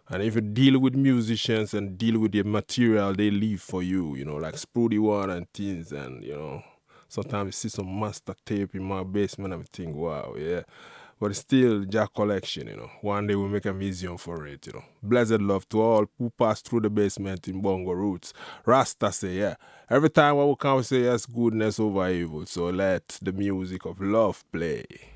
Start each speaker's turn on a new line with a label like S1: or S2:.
S1: And if you deal with musicians and deal with the material they leave for you, like Sprudy One and things, and sometimes you see some master tape in my basement and I think, wow, yeah. But it's still Jack collection. One day we'll make a museum for it. Blessed love to all who pass through the basement in Bongo Roots. Rasta say, yeah. Every time I will come, we say, yes, goodness over evil. So let the music of love play.